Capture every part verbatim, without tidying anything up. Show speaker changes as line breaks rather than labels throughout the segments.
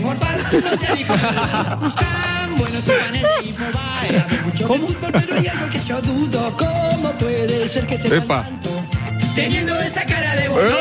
morfar, no sea hijo de... Tan bueno tu panel de Infobae. Sabe mucho de fútbol, pero hay algo que yo dudo. ¿Cómo puede ser que se
Epa.
tanto? Teniendo esa cara de boludo.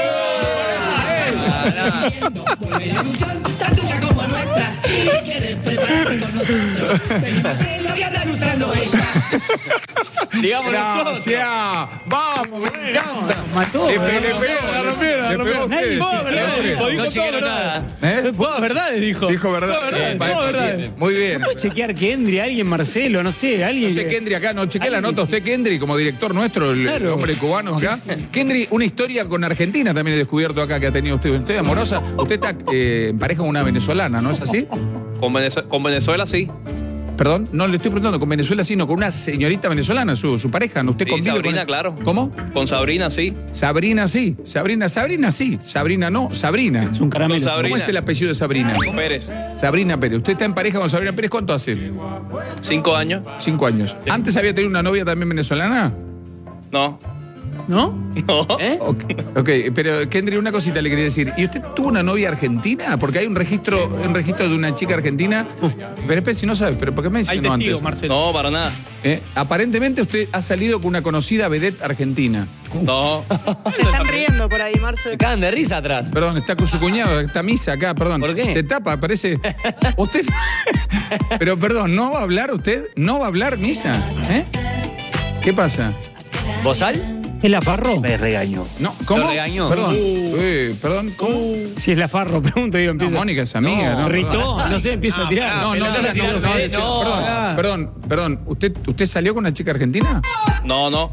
Vuelve la ilusión, tanto ya como nuestra. Si quieres prepararte con nosotros, vení Marcelo y anda lustrando esta.
Digamos nosotros.
Gracias. Vamos, me encanta.
Mató.
Le pe- le pegó,
La rompieron, la
le pegó a
rompieron.
ustedes.
Todas verdades dijo, dijo
No
todas
chequearon
verdades.
nada.
¿Eh?
Todas verdades dijo.
Dijo verdad.
Todas verdades,
Bien,
todas
bien,
verdades.
Muy bien.
¿Puede chequear Kendry, alguien, Marcelo, no sé, alguien?
No sé,
que-
Kendry acá, no, chequé la
Alguien
nota.
que-
Usted, Kendry, como director nuestro, el,
Claro.
el hombre cubano acá. Kendry, una historia con Argentina también he descubierto acá que ha tenido usted. Usted es amorosa. Usted está eh, en pareja con una venezolana, ¿no es así?
Con Venezuela, con Venezuela sí.
Perdón, no le estoy preguntando con Venezuela, sino con una señorita venezolana, su, su pareja. ¿No? ¿Usted
Sí,
convive
Sabrina,
con-
claro.
¿Cómo?
Con Sabrina sí.
Sabrina sí. Sabrina, Sabrina sí. Sabrina no. Sabrina.
Es un caramelo.
Con Sabrina.
¿Cómo es el apellido de Sabrina?
Pérez.
Sabrina Pérez. ¿Usted está en pareja con Sabrina Pérez? ¿Cuánto hace?
Cinco años.
Cinco años. ¿Antes había tenido una novia también venezolana?
No.
¿No?
No.
¿Eh?
Ok, okay, pero Kendry, una cosita le quería decir. ¿Y usted tuvo una novia argentina? Porque hay un registro, un registro de una chica argentina. Pero espera, si no sabe, pero ¿por qué me dice
Hay
que no
testigos,
antes?
Marcelo.
No, para nada.
Eh, Aparentemente usted ha salido con una conocida vedette argentina.
No.
Se están riendo por ahí, Marce.
Se cagan de risa atrás.
Perdón, está con su cuñado, está misa acá, perdón.
¿Por qué?
Se tapa, parece. Usted. Pero perdón, ¿no va a hablar usted? ¿No va a hablar misa? ¿Eh? ¿Qué pasa?
¿Bozal?
¿Es la Farro?
Me regañó.
No, ¿cómo?
Lo regañó.
Perdón. Eh, perdón, ¿cómo?
Si es la Farro, pregunto, digo,
No,
empiezo.
Mónica es amiga, ¿no?
¿Ritó? No sé, empiezo a tirar.
No, no, no, no, no, no, no,
no.
perdón, perdón, perdón. ¿Usted, ¿Usted salió con una chica argentina?
No, no.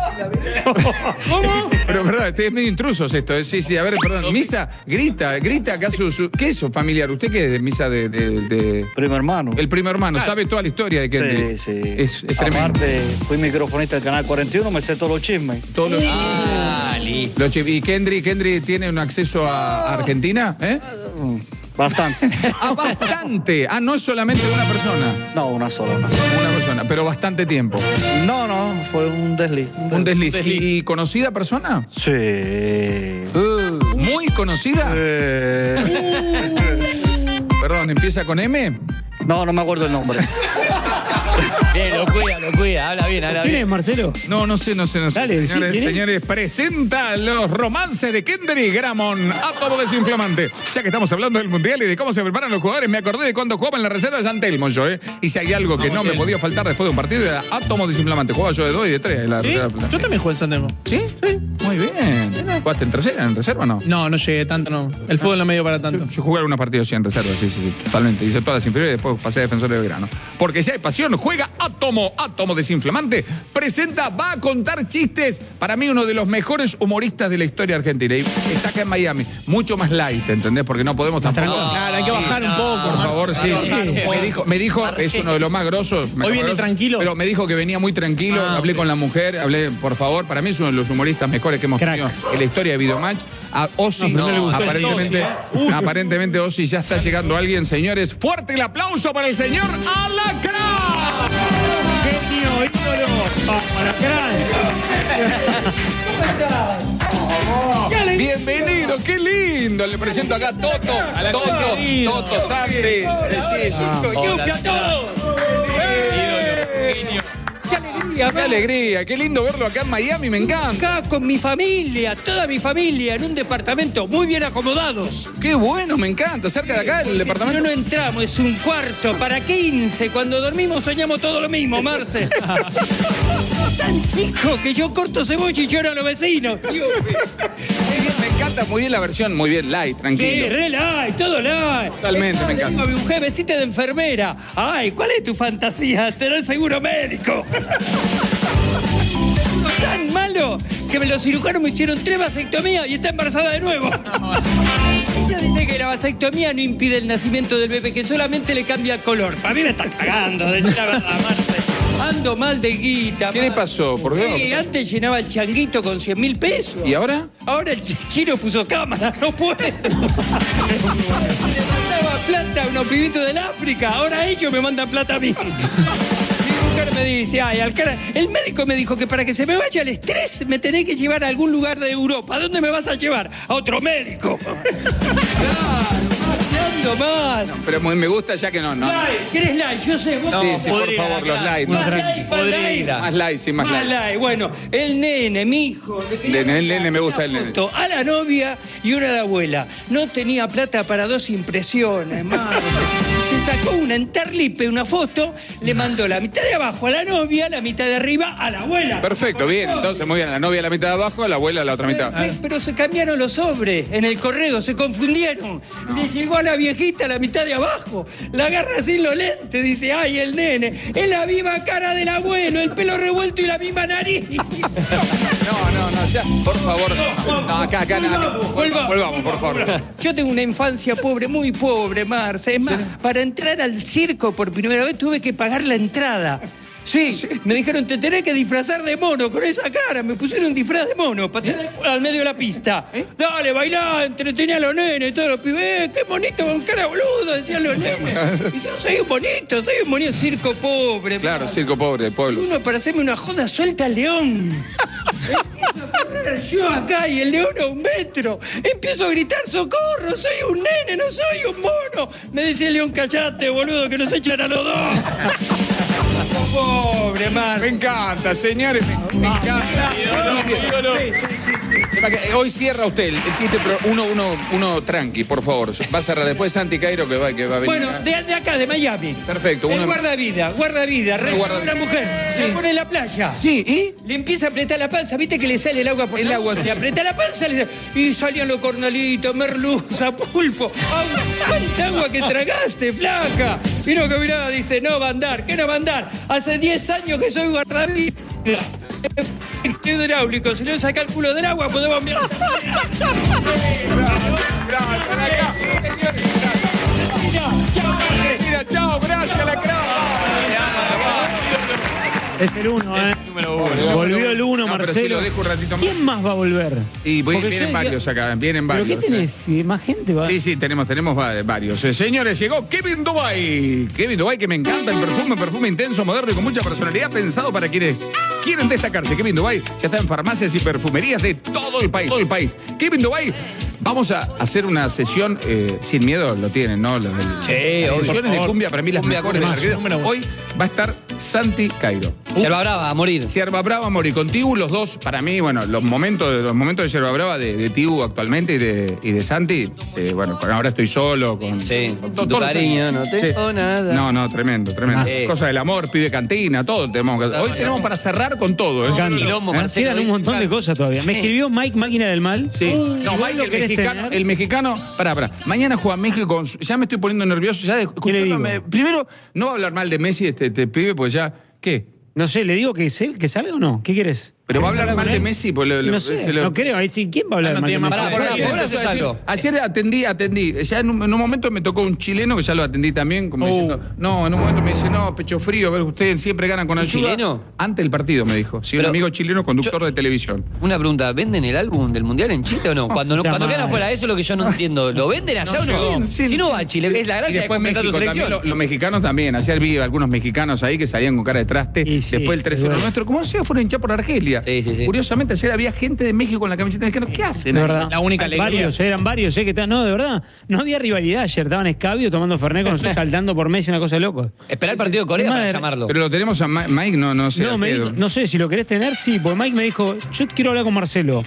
¿Cómo?
Pero perdón, este es medio intrusos esto. eh. Sí, sí, a ver, perdón. Misa, grita, grita acá su, su- ¿qué es su familiar? ¿Usted qué es de Misa de, de- de-
Primo hermano.
el primo hermano? ¿Sabe toda la historia de Kendry?
Sí, sí.
Es, es tremendo.
Aparte, fui microfonista del Canal cuarenta y uno, me sé todos los chismes.
Todos los-
Ah, listo.
los chi- ¿Y Kendry, Kendry tiene un acceso a Argentina? ¿Eh?
Bastante.
Ah, bastante. Ah, no es solamente una persona.
No, una sola, una sola.
Una persona, pero bastante tiempo.
No, no, fue un desliz.
Un desliz. ¿Y, y conocida persona?
Sí.
Uh, ¿Muy conocida?
Eh,
Perdón, ¿empieza con M?
No, no me acuerdo el nombre.
Bien, lo cuida, lo cuida. Habla bien, habla
¿Quién es,
bien.
Marcelo?
No, no sé, no sé, no sé.
Dale, sí,
señores,
¿quién es?
señores, presenta los romances de Kendry Gramont, átomo desinflamante. Ya que estamos hablando del Mundial y de cómo se preparan los jugadores, me acordé de cuando jugaba en la reserva de San Telmo yo, ¿eh? Y si hay algo que no me podía faltar después de un partido, era átomo desinflamante. Jugaba yo de dos y de tres en la
¿Sí?
reserva.
Yo también jugué en San Telmo.
¿Sí? Sí. Muy bien. ¿Jugaste en tercera, en reserva o no?
No, no llegué tanto, no. El fútbol no me dio para tanto.
Yo jugué algunos partidos sí en reserva, sí, sí, sí, totalmente. Hice todas las inferiores y después pasé a defensor de Belgrano. Porque si hay pasión, juega Átomo, Átomo desinflamante. Presenta, va a contar chistes. Para mí, uno de los mejores humoristas de la historia argentina. Y está acá en Miami. Mucho más light, ¿entendés? Porque no podemos tampoco.
Claro, hay que bajar un poco.
Por favor, sí. Me dijo, me dijo, es uno de los más grosos.
Hoy viene
grosso,
tranquilo.
Pero me dijo que venía muy tranquilo.
Ah,
hablé
ok.
con la mujer, hablé, por favor. Para mí es uno de los humoristas mejores que hemos
Crack.
tenido en la historia de Videomatch. A Ozzy,
No, no le gustó el
aparentemente,
Ozzy, ¿eh?
aparentemente Ozzy ya está llegando alguien, señores. Fuerte el aplauso para el señor Alacrán.
Genio, ídolo. Alacrán.
Bienvenido, qué lindo. Le presento acá a Toto. Toto, Toto Santi. Sí, es un
Hola,
a todos.
Genio.
Qué alegría, qué lindo verlo acá en Miami, me encanta.
Acá con mi familia, toda mi familia, en un departamento muy bien acomodados.
Qué bueno, me encanta. Cerca de acá el
No,
departamento.
no entramos, es un cuarto para quince. Cuando dormimos soñamos todo lo mismo, Marce. Tan chico que yo corto cebolla y lloro a los vecinos. Dios.
Me encanta muy bien la versión, muy bien light,
Sí,
tranquilo.
re light, todo light.
Totalmente, me
Le
encanta.
digo a mi mujer, vestite de enfermera. Ay, ¿cuál es tu fantasía? Tener seguro médico. Tan malo que me los cirujanos me hicieron tres vasectomías y está embarazada de nuevo. Ella dice que la vasectomía no impide el nacimiento del bebé, que solamente le cambia el color. Para mí me están cagando, decir la verdad, Marce. Ando mal de guita.
¿Qué le
Marce.
pasó? ¿Por qué?
Sí, antes llenaba el changuito con cien mil pesos.
¿Y ahora?
Ahora el chino puso cámara, no puede. Le mandaba plata a unos pibitos del África, ahora ellos me mandan plata a mí. Mi mujer me dice, ay, Alcara, el médico me dijo que para que se me vaya el estrés me tenés que llevar a algún lugar de Europa. ¿A dónde me vas a llevar? A otro médico. Claro, poquito más.
Pero muy- me gusta ya que no, no.
Light, ¿querés light? Yo sé, vos
Sí,
sos-
sí, por
podrida,
favor, los
claro.
light.
Más
Más,
light, más light.
más light, sí, más
Más
light.
light. Bueno, el nene, mi hijo. le quería
De- el nene
sacar
me gusta
una
el nene.
foto A la novia y una a la abuela. No tenía plata para dos impresiones, Marce. Se sacó una enterlipe, una foto, le mandó la mitad de abajo a la novia, la mitad de arriba a la abuela.
Perfecto, bien. Entonces, muy bien. La novia a la mitad de abajo, la abuela a la otra mitad.
Perfecto, pero se cambiaron los sobres en el correo, se confundieron. Le llegó a la viejita la mitad de abajo. La agarra sin los lentes, dice, ay, el nene. Es la misma cara del abuelo, el pelo revuelto y la misma nariz.
No, no, no, ya. Por favor. No, acá, acá, acá.
Volvamos, volvamos.
Volvamos, por favor.
Yo tengo una infancia pobre, muy pobre, Marce. Es más, para entrar al circo por primera vez tuve que pagar la entrada. Sí, me dijeron, te tenés que disfrazar de mono con esa cara. Me pusieron un disfraz de mono para tener al medio de la pista. Dale, bailá, entretenía a los nenes, todos los pibes. "Eh, qué bonito con cara boludo", decían los nenes. Y yo soy un bonito, soy un bonito circo pobre.
Claro,
Marce.
circo pobre de pueblo.
Uno para hacerme una joda suelta al león. Empiezo a correr yo acá y el león a un metro. Empiezo a gritar, socorro, soy un nene, no soy un mono. Me decía el león, callate, boludo, que nos echan a los dos. Pobre,
Me
Marce.
encanta, señores. Me, me encanta. Eh, Hoy cierra usted el, el chiste, pero uno, uno, uno tranqui, por favor. Va a cerrar después Santi Cairo que va, que va a venir.
Bueno, de, de acá, de Miami.
Perfecto,
El
uno-
guardavida, guardavida, re
guarda-
una mujer. Se pone en la playa.
Sí, ¿y?
Le empieza a apretar la panza, viste que le sale el agua por
El
la
agua,
boca?
sí.
Le aprieta la panza le- y salían los cornalitos, merluza, pulpo. Agua, ¿cuánta agua que tragaste, flaca? Vino que miraba, dice, no va a andar, ¿qué no va a andar? Hace diez años que soy guardavida. Hidráulico, si no saca el culo del agua, podemos mirar.
Chao, gracias, la
Es el uno, ¿eh?
Número uno.
Volvió el uno,
No, pero si
Marcelo.
lo dejo un ratito más.
¿Quién más va a volver?
Y voy-
Porque
vienen
yo-
varios acá, vienen varios.
¿Pero qué tenés? ¿Eh, ¿Más gente va?
Sí, sí, tenemos, tenemos va- varios. Eh, Señores, llegó Kevin Dubai. Kevin Dubai, que me encanta el perfume, perfume intenso, moderno y con mucha personalidad, pensado para quienes quieren destacarse. Kevin Dubai ya está en farmacias y perfumerías de todo el país. Todo el país. Kevin Dubai, vamos a hacer una sesión eh, sin miedo, lo tienen, ¿no? Los del-
Sí,
las
obvio,
sesiones
por
de
favor.
cumbia, para mí las
Cumbia,
mejores de la
cumbia,
Argentina.
número uno.
Hoy va a estar Santi Cairo.
Yerba Brava, a morir.
Sierva Brava, Mori, con Tibu, los dos, para mí, bueno, los momentos, los momentos de Sierva Brava, de, de Tibu actualmente y de, y de Santi, eh, bueno, con ahora estoy solo, con...
Sí,
con
tu
todos los-
cariño, no tengo nada.
No, no, tremendo, tremendo.
Ah, sí.
Cosa del amor, pide cantina, todo tenemos que hacer. Hoy tenemos para cerrar con todo, ¿eh?
Encanta.
Quilombo,
¿Eh?
Marcelo,
Quedan un
¿viste?
montón de cosas todavía. Me
Sí.
escribió Mike Máquina del Mal.
Sí.
Uh, si
No,
vos
Mike,
lo
el
querés
mexicano,
tener-
el mexicano, pará, pará. Mañana juega México, con su- ya me estoy poniendo nervioso, ya de,
le digo?
escuchándome- Primero, no va a hablar mal de Messi este, este pibe, pues ya, ¿qué?
No sé, ¿le digo que, es él, que salga o no? ¿Qué quieres?
Pero va a
¿Querés
hablar mal
con
de
él?
Messi, pues le- le-
No sé,
se lo-
no creo. Ahí sí, ¿quién va a hablar
No, no
mal de
tiene más
Messi?
palabras.
Pará,
Ayer,
ahora
ayer,
haces algo.
ayer atendí, atendí. Ya en un, en un momento me tocó un chileno que ya lo atendí también, como
Uh.
diciendo, no, en un momento me dice, no, pecho frío, ver, ustedes siempre ganan con
¿Un
ayuda.
chileno?
Antes del partido me dijo. Sí, un
Pero-
amigo chileno, conductor
Yo-
de televisión.
Una pregunta, ¿venden el álbum del Mundial en Chile o no? Cuando, no,
sea
cuando quedan
mal.
afuera, eso es lo que yo no entiendo. ¿Lo venden allá o no?
Sí, sí,
si no
sí.
va a Chile, es la
Y
gracia de
después
completar tu
México
selección.
también, lo- los mexicanos también. Ayer vi algunos mexicanos ahí que salían con cara de traste.
Y sí,
después el tres cero
bueno.
nuestro, como si fueron hinchar por Argelia.
Sí, sí, sí.
Curiosamente, ayer había gente de México con la camiseta mexicana. ¿Qué hacen?
De
ahí?
verdad.
La única alegría.
Varios, eran varios, eh, que estaban- no, de verdad. No había rivalidad ayer, estaban escabio tomando Fernet con nosotros, saltando por Messi, una cosa de loco.
Esperá el partido de Corea para
Madre-
llamarlo.
Pero lo tenemos a Ma- Mike, no, no sé.
No,
a
me
qué-
dijo- no sé si lo querés tener, sí, porque Mike me dijo, yo quiero hablar con Marcelo.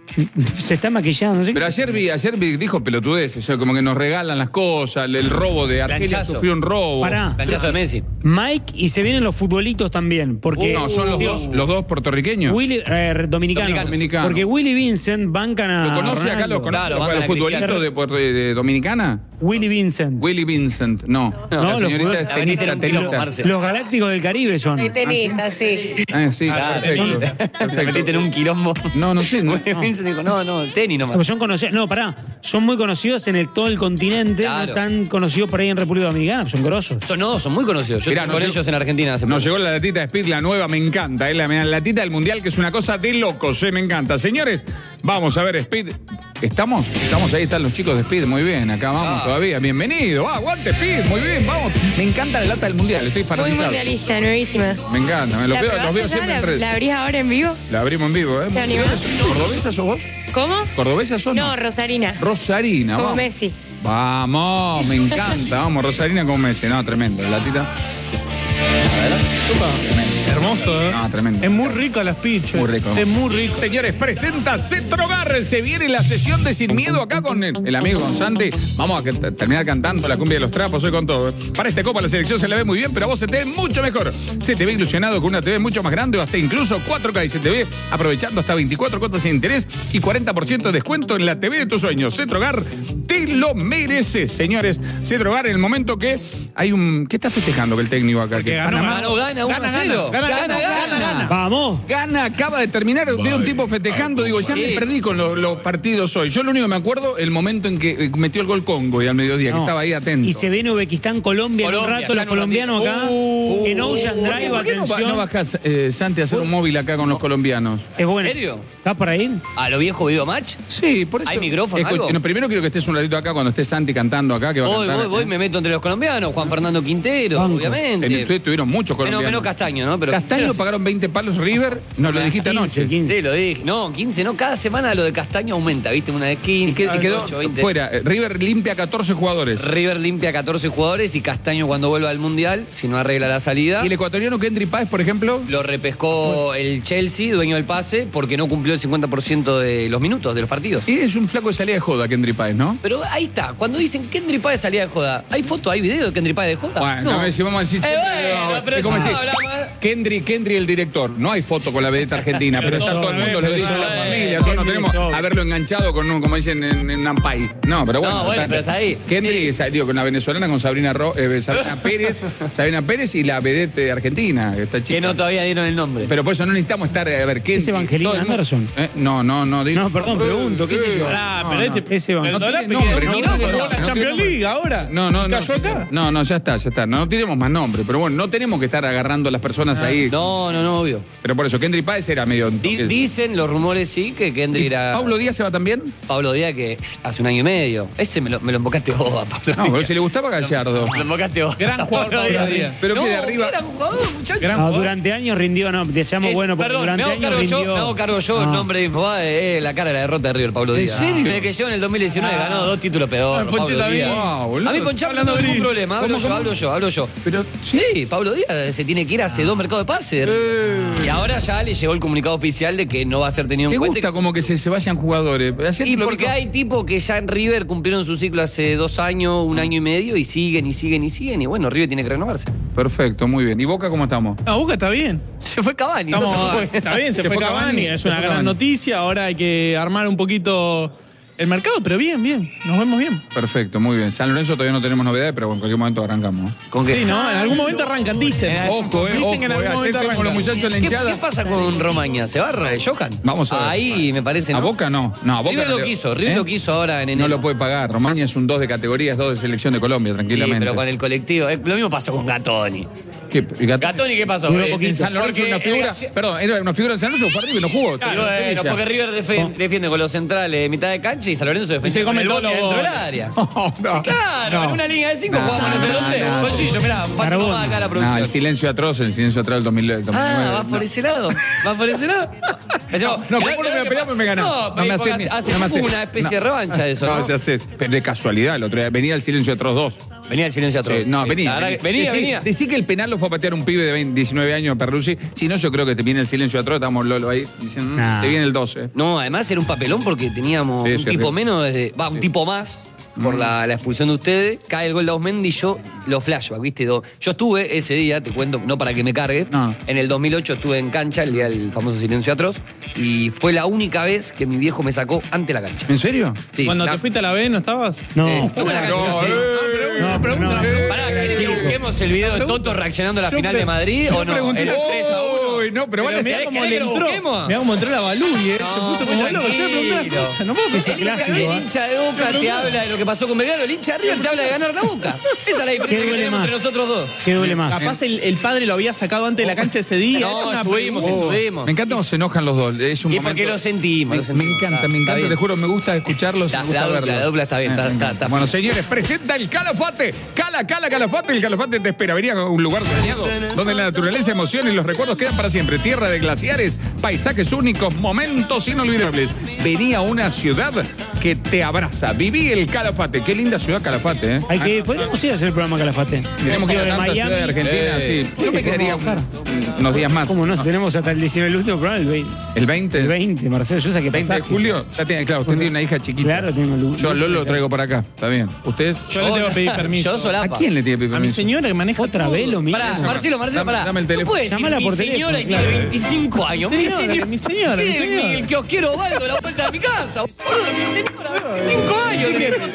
Se está maquillando, no sé.
Pero ayer vi, ayer vi, dijo pelotudeces, o sea, como que nos regalan las cosas, el, el robo de Argelia
Planchazo.
sufrió un robo.
Pará.
Planchazo de Messi.
Mike y se vienen los futbolitos también, porque
No, son los
digo,
dos, los dos puertorriqueños.
Willy, eh, dominicanos,
Dominicanos.
porque Willy Vincent bancan a
¿Lo conoce acá?
Ronaldo.
¿Lo conoce
Claro,
los,
bancan
los
a
futbolitos
Cristiano.
de, Puerto- de Dominicana?
Willy Vincent.
Willy Vincent, no.
No,
la
los
señorita
futbol-
es
La veniste
tenista,
en un quilombo,
tenista.
Marce.
Los Galácticos del Caribe son.
Soy tenista, sí.
Ah, sí,
Claro,
perfecto.
Te metiste en
perfecto.
un quilombo.
No, no sé. No.
Vincent dijo, no, no, tenis nomás.
Porque son conocidos, no, pará, son muy conocidos en el, todo el continente,
Claro.
no tan conocidos por ahí en República Dominicana, son grosos.
Son, no, son muy conocidos. Yo
Mirá,
estoy
nos
con
llegó-
ellos en Argentina hace
Nos
poco.
llegó la latita de Speed, la nueva, me encanta. ¿eh? La, la latita del Mundial, que es una cosa de locos, ¿eh? Me encanta. Señores, vamos a ver Speed. ¿Estamos? Estamos, ahí están los chicos de Speed, muy bien. Acá vamos
Ah.
todavía. Bienvenido. Ah, aguante Speed, muy bien, vamos. Me encanta la lata del Mundial, estoy
Muy
fanatizado.
mundialista, nuevísima.
Me encanta, me los
¿La
veo, los
probaste
veo
ya?
siempre en
¿La,
red.
¿La abrís ahora en vivo?
La abrimos en vivo, ¿eh?
¿Te animás?
¿Cordobesa sos vos?
¿Cómo?
¿Cordobesa sos?
No, Rosarina.
Rosarina,
Como
vamos.
Messi.
Vamos, me encanta. Vamos, Rosarina con Messi. No, tremendo. La tita.
Hermoso, ¿eh?
No, tremendo.
Es muy rico las pichas.
Muy rico.
Es muy rico.
Señores, presenta Cetrogar. Se viene la sesión de Sin Miedo acá con el, el amigo con Santi. Vamos a que, terminar cantando la cumbia de los trapos hoy con todo. Para esta copa la selección se la ve muy bien, pero a vos se te ve mucho mejor. Se te ve ilusionado con una T V mucho más grande o hasta incluso cuatro K y se te ve aprovechando hasta veinticuatro cuotas sin interés y cuarenta por ciento de descuento en la T V de tus sueños. Cetrogar, te lo mereces, señores. Cetrogar, en el momento que hay un... ¿Qué está festejando que el técnico acá? Que
ganó,
Panamá-
Ganó, gana uno a cero.
Gana,
Gana,
gana,
gana,
gana,
gana.
Vamos.
Gana, acaba de terminar, veo un tipo festejando, digo, ya
Sí.
me perdí con lo- los partidos hoy. Yo lo único que me acuerdo, el momento en que eh, metió el gol Congo y al mediodía, que
No.
estaba ahí atento.
Y se viene Uzbekistán, Colombia, en un
Colombia,
rato,
ya
los
en un
colombianos
ratito.
acá.
Uh,
en Ocean
¿por qué-
Drive,
¿Por qué no, ba-
atención.
no bajás, eh, Santi, a hacer un móvil acá con los colombianos?
Es bueno.
¿En serio?
¿Estás por ahí?
¿A lo viejo video match?
Sí, por eso.
¿Hay micrófono,
Escu-
algo?
no, primero quiero que estés un ratito acá cuando esté Santi cantando acá, que va a
Voy,
cantar.
voy, voy, me meto entre los colombianos. Juan Fernando Quintero,
Banco.
obviamente.
En ustedes tuvieron muchos
Menos,
colombianos.
menos Castaño, ¿no? Pero
Castaño pagaron veinte palos River, nos lo dijiste
quince,
anoche.
quince.
Sí, lo dije. No, quince, no. Cada semana lo de Castaño aumenta, ¿viste? Una de
Y,
quince,
que- y quedó
ocho, veinte.
fuera. Eh, River limpia catorce jugadores.
River limpia catorce jugadores y Castaño cuando vuelva al Mundial, si no arregla la salida,
Y el ecuatoriano Kendry Páez, por ejemplo.
lo repescó el Chelsea, dueño del pase, porque no cumplió el cincuenta por ciento de los minutos de los partidos.
Y es un flaco de salida de joda, Kendry Páez, ¿no?
Pero ahí está, cuando dicen Kendry Páez salía de joda, ¿hay foto, hay video de Kendry Páez de joda?
Bueno,
no.
a ver si vamos a decir.
Eh, bueno, pero
es como
si
decir,
no hablamos-
Kendry, Kendry el director. No hay foto con la vedeta argentina, pero ya todo el mundo lo dice en la
sobra.
familia. Todos nos
Kendry
tenemos
sobra.
haberlo enganchado con un, como dicen en, en Nampay. No, pero bueno.
No, bueno, pero está ahí.
Kendry, esa- digo, con la venezolana, con Sabrina, Ro- eh, Sabrina Pérez, Sabrina Pérez y la vedette de Argentina, esta chica.
Que no todavía dieron el nombre.
Pero por eso no necesitamos estar, a ver, ¿qué
¿Es Evangelina
todo el mundo-
Anderson?
Eh, no, no, no. digo-
No, perdón, pregunto, ¿qué sé yo?
Pará,
No,
pero
no.
este.
Ese va.
El
No
Dolape
tiene
que
nombre, no
no,
tiene
no,
nombre,
la
no
Champions
tiene
League ahora.
No, no, no.
Cayó acá.
No, no, ya está, ya está. No, no tenemos más nombre, pero bueno, no tenemos que estar agarrando a las personas ahí.
No, no, no, obvio.
Pero por eso, Kendry Páez era medio.
Di- dicen los rumores, sí, que Kendry era.
¿Paulo Díaz se va también?
Pablo Díaz, que hace un año y medio. Ese me lo, me lo embocaste vos, a Pablo
No,
Díaz.
pero si le gustaba Gallardo.
Me lo embocaste vos.
Gran
A
jugador Pablo Díaz.
Pero
no,
que de arriba.
Era jugador, muchacho.
Gran
No,
jugador.
durante años rindió, no, decíamos
Es-
bueno, porque
perdón, me
durante
hago,
años
cargo yo,
rindió.
me hago cargo yo el
No.
nombre de Infobae, eh, la cara de la derrota de River, Pablo Díaz.
serio?
Desde que yo en el dos mil diecinueve ganó dos títulos peor.
Ah, Ponche
Pablo
Sabino.
Díaz.
Wow, boludo.
A mí Ponchar no
Hablando
tengo ningún
gris.
problema. Hablo
¿Cómo,
yo,
cómo?
hablo yo, hablo yo.
Pero.
Sí, Pablo Díaz se tiene que ir hace dos mercados de pase. Y ahora ya le llegó el comunicado oficial de que no va a ser tenido
Me
en cuenta.
gusta como que se, se vayan jugadores. Hacete
Y
lo
porque
que-
hay tipos que ya en River cumplieron su ciclo hace dos años, un año y medio, y siguen y siguen y siguen. Y bueno, River tiene que renovarse.
Perfecto, muy bien. ¿Y Boca cómo estamos?
No, Boca está bien.
Se fue Cavani.
Estamos, está bien, se,
Se
fue
fue
Cavani,
Cavani,
es
se
una
fue
gran
Cavani.
noticia. Ahora hay que armar un poquito el mercado, pero bien, bien. Nos vemos bien.
Perfecto, muy bien. San Lorenzo todavía no tenemos novedades, pero en cualquier momento arrancamos.
¿Con qué?
Sí, ¿no? En algún momento arrancan, dicen.
Ojo, eh,
Dicen
ojo,
que en
eh,
algún momento
hacete como los
arrancan.
muchachos en la
¿Qué,
hinchada.
qué pasa con Romaña? ¿Se barra de Johan?
Vamos a ver.
Ahí me parece.
¿A
¿no?
Boca no? No, a Boca
River
no
lo
le-
quiso, River
¿Eh?
lo quiso ahora en enero.
No lo puede pagar. Romaña es un dos de categorías, dos de selección de Colombia,
Sí,
tranquilamente.
pero con el colectivo. Eh, Lo mismo pasó con Gatoni.
¿Qué? ¿Y Gat-
Gatoni, ¿qué pasó?
Duró
Eh,
poquito.
¿En San Lorenzo
porque
era una figura?
el-
Perdón, era una figura en San Lorenzo, fue arriba y no jugó.
Y bueno, porque River defe- defiende con los centrales de mitad de cancha y San Lorenzo defiende
se come
con el
todos
bote
los
dentro del
goles.
área.
No, no.
Claro,
No.
en una línea de cinco
No,
jugamos en ese
no,
doble.
no.
Bolsillo, mirá, falta
Carbón.
más acá la
No,
producción.
el silencio atroz, el silencio atroz del dos mil nueve.
Ah, ¿vas por
no.
ese lado? ¿Vas por ese lado? Pensemos,
No,
mirá,
¿cómo no
mirá
me
que-
peleamos y me ganás?
No,
me
porque
haces-
hace
no me haces-
una especie de
no.
revancha de eso, ¿no?
No, se hace, pero de casualidad, el otro día venía el silencio atrás dos.
Venía el silencio atrás.
Eh, no,
Sí,
venía.
la verdad que- Venía,
decí,
venía.
Decí que el penal lo fue a patear un pibe de veinte, diecinueve años, Perlucci. Si no, yo creo que te viene el silencio atrás, estamos Lolo ahí diciendo, mm,
Nah.
te viene el doce.
No, además era un papelón porque teníamos
Sí,
un
sí,
tipo
sí.
menos, desde, va, un tipo más por la, la expulsión de ustedes. Cae el gol de Ausmendi y yo lo flashback, ¿viste? Do- Yo estuve ese día, te cuento, no para que me cargue.
No.
En el dos mil ocho estuve en cancha, el día del famoso silencio atroz, y fue la única vez que mi viejo me sacó ante la cancha.
¿En serio?
Sí,
Cuando
la-
te fuiste a la B, ¿no estabas?
No.
Eh, estuve en la cancha,
No,
sí.
eh,
No, pregunta, pregunta.
Pará, ¿querés que busquemos el video de Toto reaccionando a la
Yo
final
pre-
de Madrid
yo
o no?
pregunté
El
la-
tres a uno.
Uy, no, pero vale,
mirá
¿querés-
cómo
querés
le
que lo
entró.
busquemos?
Mirá cómo entró la Balúi, eh. Se
No,
puso muy loco. Yo le pregunté las
tranquilo.
cosas. No puedo
Ese
pensar.
clásico,
El
¿eh?
hincha de Boca te habla de lo que pasó con Belgrano, el hincha de River te habla de ganar la Boca. Esa es la
¿Qué
diferencia que
duele
tenemos
más?
entre nosotros dos.
¿Qué duele más?
Capaz el, el padre lo había sacado antes de la cancha ese día.
No,
es una
estuvimos,
pregunta.
estuvimos.
Me encanta cómo se enojan los dos. Es un
Y
momento-
porque lo sentimos,
Me,
lo sentimos.
me encanta,
Está-
me
está
encanta,
bien.
te juro, me gusta escucharlos,
La-
me gusta
la dupla,
verlos.
la dupla está bien,
Eh,
está-
me
está-
encanta.
está
Bueno,
fino.
señores, presenta el Calafate. Cala, cala, Calafate. El Calafate te espera. Venía a un lugar soñado donde la naturaleza, emociones y los recuerdos quedan para siempre. Tierra de glaciares, paisajes únicos, momentos inolvidables. Venía a una ciudad que te abraza. Viví el Calafate. Qué linda ciudad Calafate, ¿eh?
Hay que ir, podríamos ir a hacer el programa Calafate.
Tenemos que ir a
de
tantas
Miami.
ciudades de Argentina,
Eh,
sí. Yo me
sí,
quedaría
vamos a bajar.
un- unos días más.
¿Cómo no? Tenemos hasta el diecinueve, el último programa, el veinte.
¿El veinte?
El veinte, Marcelo, yo saqué
veinte de
pasaje.
julio. Ya tiene, claro, usted tiene una hija chiquita.
Claro, tengo luz.
Yo a Lolo lo traigo para acá. Está bien. ¿Ustedes?
Yo le tengo que pedir permiso.
Yo
¿A
solapa.
quién le tiene que pedir
A mi
permiso?
señora que maneja
Otra vez lo mismo.
Pará, Marcelo, Marcelo,
Dame-
pará.
dame el teléfono.
No puede decir
Llámala
mi
por
señora
teléfono,
que
claro.
tiene veinticinco años.
Mi
Mi
señora,
señora,
mi señora, mi
Tiene
señora.
El kiosquero Osvaldo a la puerta de mi casa. Boludo, mi señora, veinticinco años.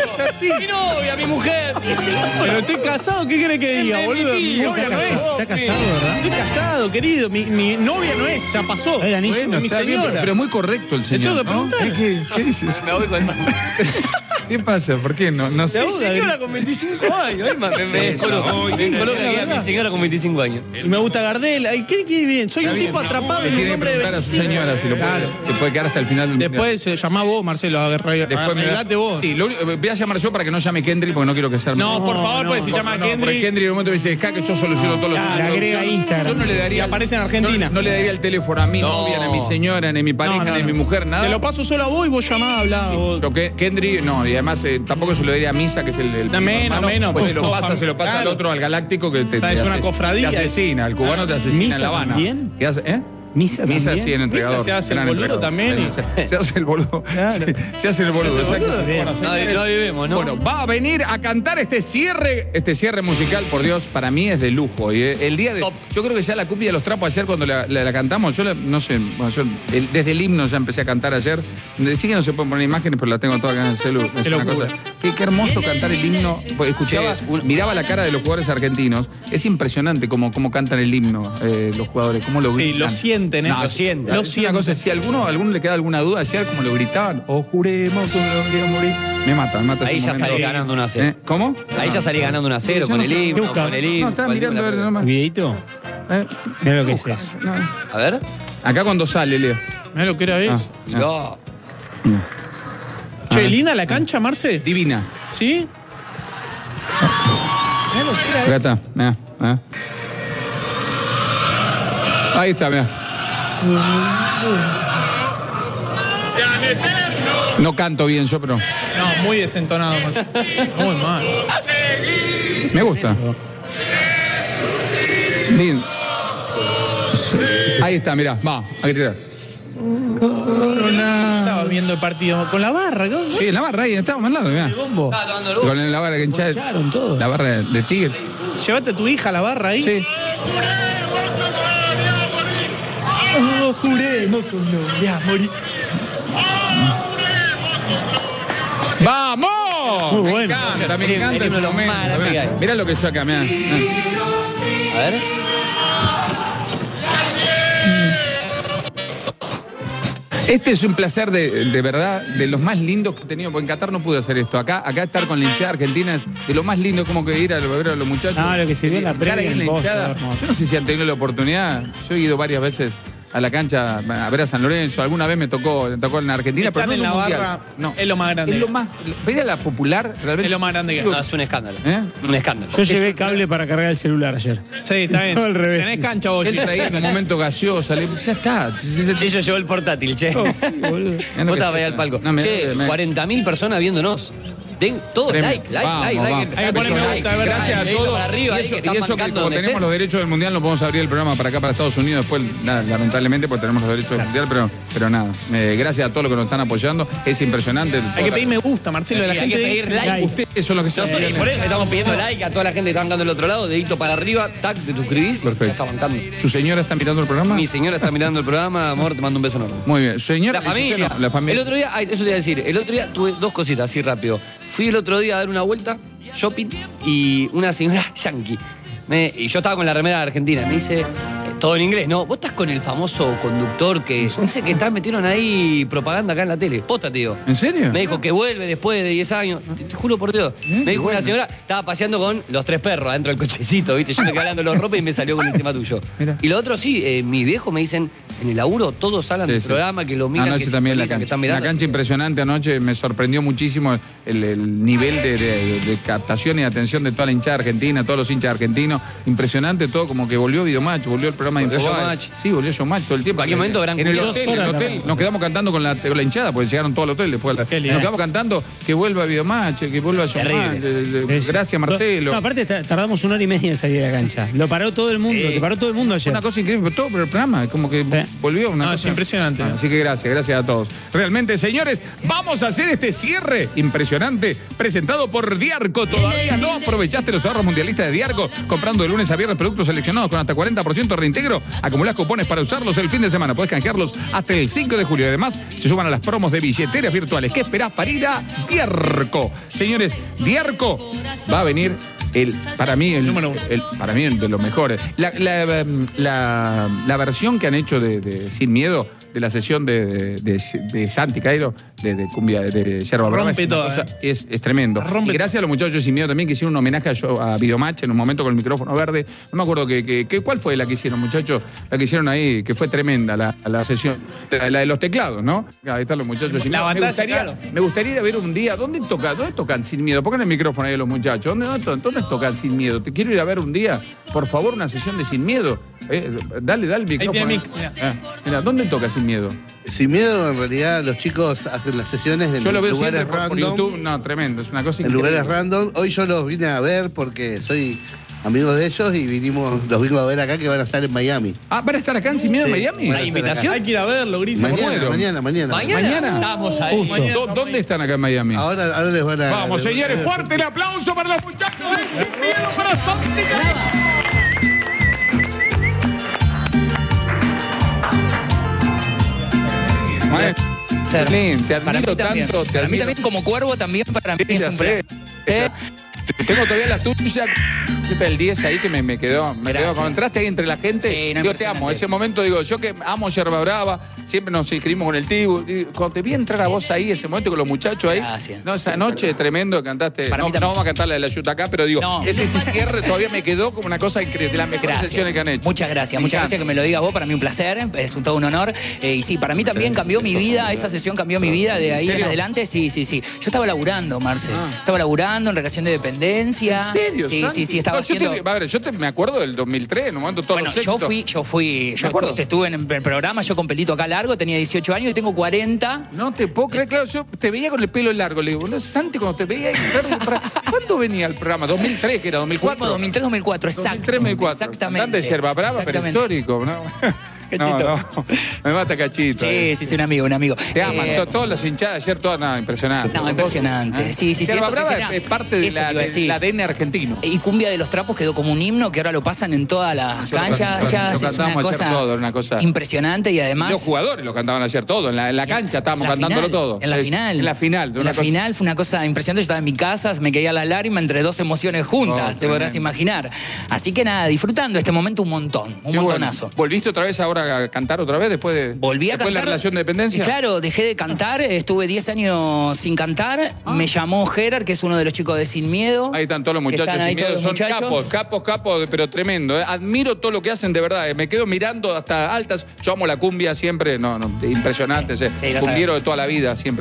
Mi novia, mi mujer. Mi señora.
Pero estoy casado, ¿qué quiere que diga,
Es mi
boludo? Mi
tío,
novia no es.
Está casado, ¿verdad?
Estoy casado, querido. Mi, mi novia no es, ya pasó.
El anillo.
Bueno,
mi
está bien,
señora.
pero, pero muy correcto el señor.
tengo que
¿no?
preguntar.
¿Qué, qué dices?
Me voy con el mando.
¿Qué pasa? ¿Por qué no? No sé.
Mi señora con veinticinco años. Ay, ma- Me me descoloco. Me descoloco que diga mi señora con veinticinco años.
Y me gusta Gardel. Ay, ¿qué quiere bien? Soy un tipo atrapado
Le
en un
tiene que
hombre de
preguntar a su
veinticinco.
señora si lo puede. Se puede quedar hasta el final del mundial.
Después se llama vos, Marcelo. Agarra,
Después me
arreglate vos.
Sí, lo único- voy a llamar yo para que no llame Kendry porque no quiero que sea.
No, por favor,
no,
porque si
no,
llama a
No, porque
Kendry.
Kendry en un momento me dice, "Esca, que yo soluciono todos los
Ah,
problemas".
le agrega
Yo-
Instagram.
Yo no le daría.
Y aparece en Argentina.
No, no le daría el teléfono a mi
No.
novia, ni a mi señora, ni a mi pareja,
No, no,
ni a mi
no.
mujer, nada.
Te lo paso solo a vos y vos llamás, hablás. vos.
Lo que Kendry, no, y además eh, tampoco se lo daría a Misa, que es el, el
No, menos,
hermano,
menos,
pues
pues,
se lo
todo
pasa,
fam-
se lo pasa
claro.
al otro, al galáctico, que te,
O sea, es
te
una
hace-
cofradía.
Te asesina, el cubano te asesina
¿Misa
en La Habana.
también?
¿Qué hace? ¿Eh?
Misa
Misa
también.
sí, en entregador.
Misa se hace el
gran
boludo
entregador.
también y-
Se, se hace el boludo.
Claro.
Se, se hace el boludo, exacto.
No, no vivimos, ¿no?
Bueno, va a venir a cantar este cierre, este cierre musical, por Dios, para mí es de lujo. Y eh, el día de.
Top.
Yo creo que ya la cumbia de los trapos ayer cuando la, la- la cantamos, yo la- no sé, bueno, yo el- desde el himno ya empecé a cantar ayer. Decí que no se pueden poner imágenes, pero las tengo todas acá en el celu. Es
Qué
una
locura.
cosa. Qué, qué hermoso cantar el himno. Pues, escuchaba,
Che, un-
miraba la cara de los jugadores argentinos. Es impresionante cómo, cómo cantan el himno eh, los jugadores, cómo lo
Sí,
gritan.
lo sienten, ¿eh?
No,
Lo sienten.
Lo
Lo
sienten. Una cosa, si a alguno, a alguno le queda alguna duda, ayer como lo gritaban, o juremos que no queremos morir. Me mata, me mata.
Ahí
ese
ya
momento.
salí ganando uno a cero.
¿Eh? ¿Cómo?
Ahí ya salí ganando uno a cero
Yo
con
no
el
sé.
¿Qué
himno,
buscas?
con el himno.
No, estaba
cualquier
mirando a ver
cosa.
nomás.
¿El videito?
Eh,
Mira lo que es eso.
no.
A ver.
Acá cuando sale, Leo.
Mirá lo que era eso.
Ah,
No.
Che, linda la cancha, Marce.
Divina.
¿Sí?
Acá está, mirá, mirá. Ahí está, mirá. No canto bien yo, pero
No, muy desentonado, Marce. Muy mal.
me gusta. Bien. Ahí está, mirá, va, a gritar.
Estaba viendo el partido con la barra, ¿no?
Sí, en la barra ahí, estábamos al lado, mirá.
Bombo.
Estaba tomando luz.
Con la barra que hinchada.
Echaron todo.
La barra de tigre.
Llévate a tu hija a la barra ahí.
Sí.
Oh, juremos con novia morir.
¡Vamos!
Muy
me
bueno.
encanta, me
El
encanta
himno
ese
de los
momento.
malas que
Mirá,
hay.
mirá lo que saca, mirá. mirá.
A ver.
Este es un placer de, de verdad, de los más lindos que he tenido, porque en Qatar no pude hacer esto. Acá, acá estar con la hinchada argentina es de lo más lindo, como que ir a ver a los muchachos.
No, lo que se vio en la
Estar ahí
previa,
en la
en posta,
hinchada.
hermoso.
Yo no sé si han tenido la oportunidad. Yo he ido varias veces a la cancha a ver a San Lorenzo. Alguna vez me tocó, me tocó en Argentina,
Estar
pero no
en
en
la
un mundial.
barra
No.
es lo más grande.
Es lo más. Ver a la popular realmente.
Es lo más grande que hay.
No, es un escándalo.
¿Eh?
Un escándalo.
Yo llevé cable para cargar el celular ayer.
Sí, está bien.
Todo al revés.
Tenés cancha vos.
Él
Gil.
traía en un momento gaseosa. le- Ya está.
Sí, yo llevo el portátil, che.
Boludo.
Es lo
Vos
que
estabas ahí
sea.
al palco.
No, me-
che,
me-
cuarenta mil personas viéndonos. Den todo
Tremendo.
like, like,
Vamos,
like,
vamos.
like.
Hay que poner me gusta, es verdad.
Gracias a
Dedito
todos.
para arriba,
y
ahí
eso,
que
y
están
eso que
bancando
como
donde
tenemos
estén.
los derechos del mundial no podemos abrir el programa para acá, para Estados Unidos. Después, nada, lamentablemente, porque tenemos los derechos del mundial, pero, pero nada. Eh, gracias a todos los que nos están apoyando. Es impresionante.
Hay que pedir me gusta, Marcelo. La
Sí, hay
gente
que pedir like.
Ustedes son los que
Yo
saben.
soy, por eso estamos pidiendo like a toda la gente que está bancando del otro lado, dedito para arriba, tac, te suscribís y
Perfecto.
ya está bancando.
¿Su señora está mirando el programa?
Mi señora está mirando el programa, amor, te mando un beso enorme.
Muy bien. Su señora.
La familia.
usted no, la familia.
El otro día, ay, eso te iba a decir, el otro día tuve dos cositas así rápido. Fui el otro día a dar una vuelta, shopping, y una señora yankee. Me- y yo estaba con la remera de Argentina. Me dice, eh, todo en inglés, ¿no? Vos estás con el famoso conductor que dice que está metieron ahí propaganda acá en la tele. Posta, tío.
¿En serio?
Me dijo que vuelve después de diez años. Te, te juro por Dios. Me dijo una señora, estaba paseando con los tres perros adentro del cochecito, ¿viste? Yo me quedé hablando de los ropa y me salió con el tema tuyo.
Mira.
Y lo otro, sí, eh, mis viejos me dicen, en el laburo todos hablan
Sí,
del
sí.
programa, que lo miran,
Anoche
que
también la
sintonizan, que
cancha.
están mirando.
Una cancha impresionante anoche. Me sorprendió muchísimo el, el nivel de, de- de captación y atención de toda la hinchada argentina, todos los hinchas argentinos. Impresionante todo, como que volvió Videomatch, volvió el programa programa de
Volvió
Infobae.
Showmatch.
Sí, volvió Showmatch todo el tiempo.
En cualquier momento, gran
En el
culiao.
hotel,
Dos
en el
horas,
hotel.
no.
Nos quedamos cantando con la, con la hinchada, porque llegaron todo al hotel después. de la-
Qué lindo.
Nos quedamos cantando que vuelva Videomatch, que vuelva Showmatch.
Terrible.
de- de-
Es-
Gracias, Marcelo.
No, aparte ta- tardamos una hora y media en salir de la cancha. Lo paró todo el mundo, te paró todo el mundo ayer.
Una cosa increíble, pero todo por el programa, como que
Sí.
volvió una
No,
cosa.
es impresionante.
Ah, así que gracias, gracias a todos. Realmente, señores, vamos a hacer este cierre impresionante presentado por Diarco. ¿Todavía no aprovechaste los ahorros mundialistas de Diarco comprando de lunes a viernes productos seleccionados con hasta cuarenta por ciento de reintegro? Acumulás cupones para usarlos el fin de semana. Podés canjearlos hasta el cinco de julio. Además, se suman a las promos de billeteras virtuales. ¿Qué esperás para ir a Diarco? Señores, Diarco va a venir el, para mí, el,
Número uno.
el- para mí, el de los mejores. La, la, em, la- la versión que han hecho de, de Sin Miedo, de la sesión de, de, de Santi Cairo, de, de cumbia de Yerba Brava,
Rompe
es, una
todo,
cosa-
eh.
es, es tremendo.
Rompe
Y gracias a los muchachos de Sin Miedo también, que hicieron un homenaje a, yo- a Videomatch en un momento con el micrófono verde. No me acuerdo que, que- que- cuál fue la que hicieron, muchachos. La que hicieron ahí, que fue tremenda la, la sesión. La, la de los teclados, ¿no? Ahí están los muchachos de Sin
La
Miedo. Me
batalla,
gustaría,
claro.
me gustaría ir a ver un día. ¿Dónde tocan? ¿Dónde tocan Sin Miedo? Pongan el micrófono ahí a los muchachos. ¿Dónde, dónde, dónde tocan Sin Miedo? Te quiero ir a ver un día. Por favor, una sesión de Sin Miedo. Eh, dale, dale el micrófono.
tiene mic, mira.
Ah, mira, ¿dónde toca Sin Miedo?
Sin miedo, en realidad, los chicos hacen las sesiones en
Yo lo veo
lugares
siempre por, por
random.
YouTube. No, tremendo. Es una cosa
En
increíble.
lugares random. Hoy yo los vine a ver porque soy amigo de ellos y vinimos, los vine a ver acá que van a estar en Miami.
Ah, ¿van a estar acá en Sin Miedo en
Sí,
Miami?
bueno.
¿Hay invitación?
Hay que ir a verlo, Gris.
Mañana,
muero.
mañana, mañana.
¿Mañana?
Mañana.
Estamos ahí.
Justo.
Mañana.
¿Dó- ¿Dónde están acá en Miami?
Ahora, ahora les van a.
Vamos,
les-
señores,
les-
fuerte el aplauso para los muchachos de Sin Miedo para Santi Cairo. Maestro, Berlín, te
Para mí
admiro
también.
tanto, te
Para mí
admiro.
también, como cuervo, también para mí
Sí,
es
ya
un
sé.
placer.
Tengo todavía la tuya, el diez ahí que me, me quedó, me quedó.
Gracias.
Cuando entraste ahí entre la gente,
Sí, no,
digo, te
impresionante.
amo. Ese momento digo, yo que amo Yerba Brava, siempre nos inscribimos con el Tibu. y Cuando te vi entrar a vos ahí, ese momento con los muchachos ahí,
Gracias.
no, esa noche tremendo cantaste.
Para
No,
mí
no
también.
vamos a cantar la de la Yuta acá, pero digo,
No.
ese, ese cierre todavía me quedó como una cosa increíble, de las mejores
Gracias.
sesiones que han hecho.
Muchas gracias,
Me
muchas
encanta.
gracias que me lo digas vos, para mí un placer, es un todo un honor. Eh, y sí, para mí también cambió mi vida, esa sesión cambió mi vida de ahí en
serio?
adelante, sí, sí, sí. Yo estaba laburando, Marce,
Ah.
estaba laburando en relación de dependencia.
¿En serio?
Sí,
Santi?
sí, sí, estaba
No, yo
haciendo...
te- a ver, yo te- me acuerdo del dos mil tres, en un momento todos
Bueno,
los
yo
éxitos.
fui, yo fui, yo
acuerdo.
te estuve en el programa, yo con pelito acá largo, tenía dieciocho años y tengo cuarenta.
No te puedo creer, claro, yo te veía con el pelo largo, le digo, boludo, Santi, cuando te veía entrar del programa, ¿cuándo venía el programa? ¿dos mil tres, que era? ¿dos mil cuatro?
Fuimos dos mil tres, dos mil cuatro, exacto.
dos mil tres, dos mil cuatro.
Exactamente.
Cantante de Yerba Brava, pero
Exactamente.
histórico, ¿no?
Cachito.
No, no, me mata Cachito.
Sí, sí, sí, un amigo, un amigo.
Te aman,
Eh,
to- todas las hinchadas ayer, todas, no, impresionante.
No, impresionante.
¿Eh?
Sí, sí, sí,
Yerba
esto que
Brava
genera-
es parte de
eso
la,
te iba a
de-
decir.
del A D N argentino.
Y Cumbia de los Trapos quedó como un himno que ahora lo pasan en todas las
Yo lo
canchas.
can-
Ya
lo
es una
cantábamos ayer
cosa,
todo, era una cosa-
impresionante y además.
Los jugadores lo cantaban ayer todo, en la, en la cancha estábamos
en la
cantándolo
final,
todo.
En la
Sí,
final.
En la final. de
En
una
la
cosa-
final fue una cosa impresionante. Yo estaba en mi casa, me caía la lágrima entre dos emociones juntas,
Oh,
te podrás
tremendo.
imaginar. Así que nada, disfrutando este momento un montón, un
Qué bueno.
montonazo.
¿Volviste otra vez ahora a cantar otra vez después de,
Volví a
después de la
cantar.
relación de dependencia?
Y claro, dejé de cantar, estuve diez años sin cantar. Me llamó Gerard, que es uno de los chicos de Sin Miedo.
Ah. Ahí están todos los
que
muchachos
están ahí
sin miedo,
todos los
son
muchachos.
capos, capos, capos, pero tremendo. ¿eh? Admiro todo lo que hacen de verdad. ¿eh? Me quedo mirando hasta altas. Yo amo la cumbia siempre, no, no, impresionante.
Sí,
¿eh?
sí, lo
Cumbiero de toda la vida siempre.